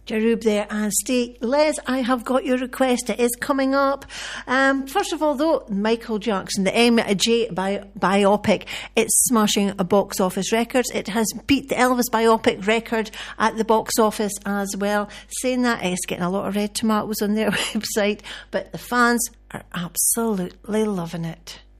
Jarub there and Steve. Les, I have got your request. It is coming up. First of all, though, Michael Jackson, the MJ biopic, it's smashing a box office records. It has beat the Elvis biopic record at the box office as well. Saying that, it's getting a lot of red tomatoes on their website, but the fans are absolutely loving it.